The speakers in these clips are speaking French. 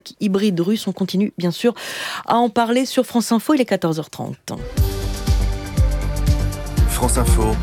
Hybride russe, on continue bien sûr à en parler sur France Info, il est 14h30. France Info,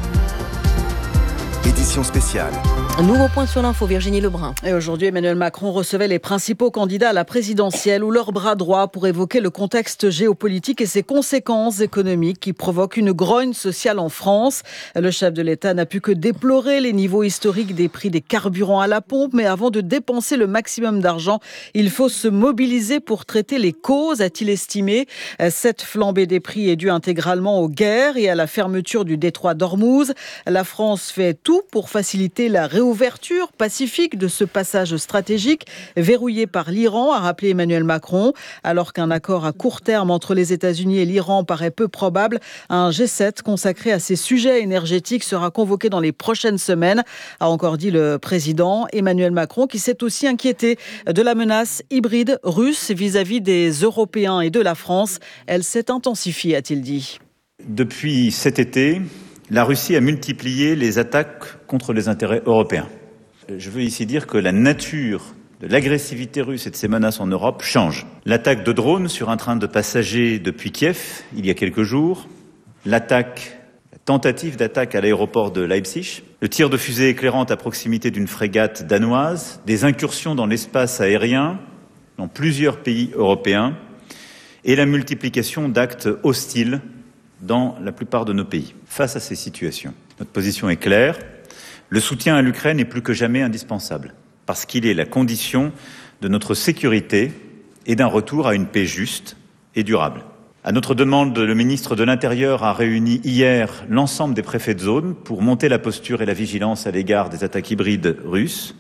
édition spéciale. Nouveau point sur l'info, Virginie Lebrun. Et aujourd'hui, Emmanuel Macron recevait les principaux candidats à la présidentielle ou leur bras droit pour évoquer le contexte géopolitique et ses conséquences économiques qui provoquent une grogne sociale en France. Le chef de l'État n'a pu que déplorer les niveaux historiques des prix des carburants à la pompe, mais avant de dépenser le maximum d'argent, il faut se mobiliser pour traiter les causes, a-t-il estimé. Cette flambée des prix est due intégralement aux guerres et à la fermeture du détroit d'Ormuz. La France fait tout pour faciliter la réouverture pacifique de ce passage stratégique verrouillé par l'Iran, a rappelé Emmanuel Macron. Alors qu'un accord à court terme entre les États-Unis et l'Iran paraît peu probable, un G7 consacré à ces sujets énergétiques sera convoqué dans les prochaines semaines, a encore dit le président Emmanuel Macron, qui s'est aussi inquiété de la menace hybride russe vis-à-vis des Européens et de la France. Elle s'est intensifiée, a-t-il dit. Depuis cet été, la Russie a multiplié les attaques contre les intérêts européens. Je veux ici dire que la nature de l'agressivité russe et de ses menaces en Europe change. L'attaque de drones sur un train de passagers depuis Kiev, il y a quelques jours, la tentative d'attaque à l'aéroport de Leipzig, le tir de fusée éclairante à proximité d'une frégate danoise, des incursions dans l'espace aérien dans plusieurs pays européens et la multiplication d'actes hostiles dans la plupart de nos pays. Face à ces situations, notre position est claire. Le soutien à l'Ukraine est plus que jamais indispensable, parce qu'il est la condition de notre sécurité et d'un retour à une paix juste et durable. À notre demande, le ministre de l'Intérieur a réuni hier l'ensemble des préfets de zone pour monter la posture et la vigilance à l'égard des attaques hybrides russes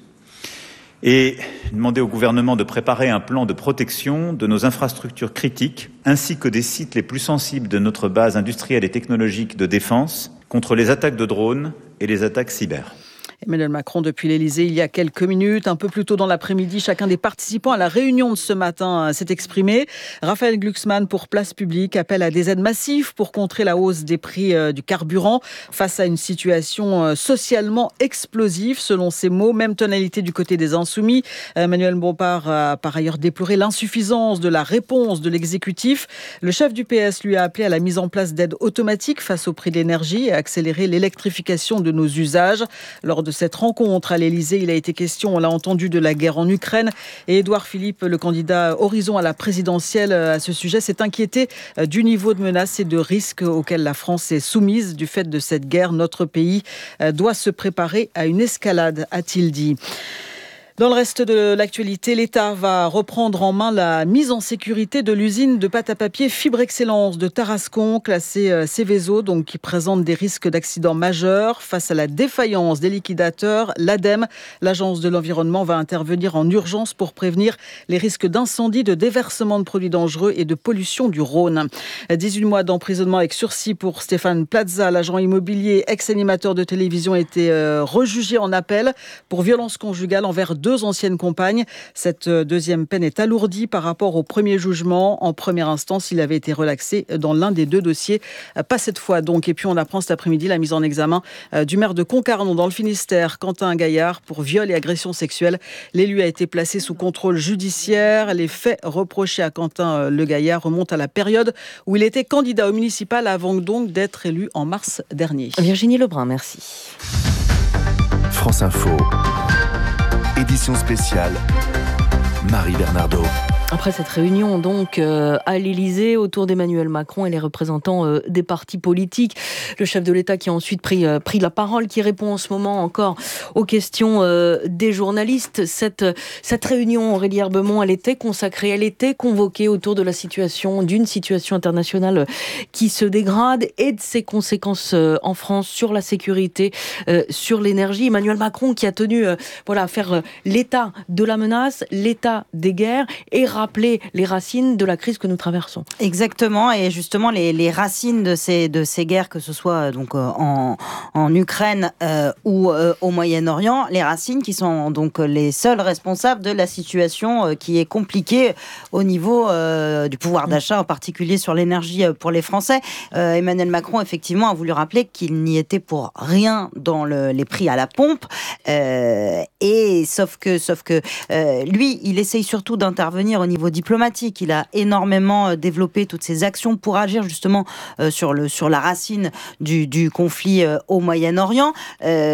et demander au gouvernement de préparer un plan de protection de nos infrastructures critiques ainsi que des sites les plus sensibles de notre base industrielle et technologique de défense contre les attaques de drones et les attaques cyber. Emmanuel Macron depuis l'Élysée il y a quelques minutes. Un peu plus tôt dans l'après-midi, chacun des participants à la réunion de ce matin s'est exprimé. Raphaël Glucksmann pour Place Publique appelle à des aides massives pour contrer la hausse des prix du carburant face à une situation socialement explosive, selon ses mots. Même tonalité du côté des Insoumis. Emmanuel Bompard a par ailleurs déploré l'insuffisance de la réponse de l'exécutif. Le chef du PS lui a appelé à la mise en place d'aides automatiques face au prix de l'énergie et à accélérer l'électrification de nos usages. Lors de cette rencontre à l'Élysée, il a été question, on l'a entendu, de la guerre en Ukraine. Et Édouard Philippe, le candidat Horizon à la présidentielle à ce sujet, s'est inquiété du niveau de menaces et de risques auxquels la France est soumise du fait de cette guerre. Notre pays doit se préparer à une escalade, a-t-il dit. Dans le reste de l'actualité, l'État va reprendre en main la mise en sécurité de l'usine de pâte à papier Fibre Excellence de Tarascon, classée Seveso, donc qui présente des risques d'accidents majeurs. Face à la défaillance des liquidateurs, l'ADEME, l'Agence de l'environnement, va intervenir en urgence pour prévenir les risques d'incendie, de déversement de produits dangereux et de pollution du Rhône. 18 mois d'emprisonnement avec sursis pour Stéphane Plaza, l'agent immobilier, ex-animateur de télévision, a été rejugé en appel pour violence conjugale envers deux anciennes compagnes. Cette deuxième peine est alourdie par rapport au premier jugement. En première instance, il avait été relaxé dans l'un des deux dossiers. Pas cette fois donc. Et puis on apprend cet après-midi la mise en examen du maire de Concarneau dans le Finistère, Quentin Gaillard, pour viol et agression sexuelle. L'élu a été placé sous contrôle judiciaire. Les faits reprochés à Quentin Le Gaillard remontent à la période où il était candidat au municipal avant donc d'être élu en mars dernier. Virginie Lebrun, merci. France Info, édition spéciale, Marie Bernardo. Après cette réunion donc à l'Élysée autour d'Emmanuel Macron et les représentants des partis politiques, le chef de l'État qui a ensuite pris la parole, qui répond en ce moment encore aux questions des journalistes. Cette réunion, Aurélie Herbemont, elle était consacrée, elle était convoquée autour de d'une situation internationale qui se dégrade et de ses conséquences en France sur la sécurité, sur l'énergie. Emmanuel Macron qui a tenu à faire l'état de la menace, l'état des guerres et rappeler les racines de la crise que nous traversons. Exactement, et justement les racines de ces guerres, que ce soit donc en Ukraine ou au Moyen-Orient, les racines qui sont donc les seuls responsables de la situation qui est compliquée au niveau du pouvoir d'achat, en particulier sur l'énergie pour les Français. Emmanuel Macron, effectivement, a voulu rappeler qu'il n'y était pour rien dans les prix à la pompe, et sauf que lui, il essaye surtout d'intervenir au niveau diplomatique. Il a énormément développé toutes ses actions pour agir justement sur la racine du conflit au Moyen-Orient.